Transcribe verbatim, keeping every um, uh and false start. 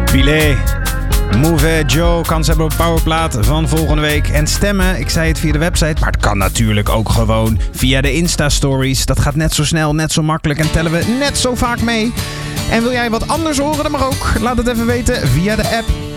Filet. Move Joe, kans hebben op Powerplaat van volgende week. En stemmen, ik zei het via de website, maar het kan natuurlijk ook gewoon via de Insta-stories. Dat gaat net zo snel, net zo makkelijk en tellen we net zo vaak mee. En wil jij wat anders horen, dan mag ook. Laat het even weten via de app.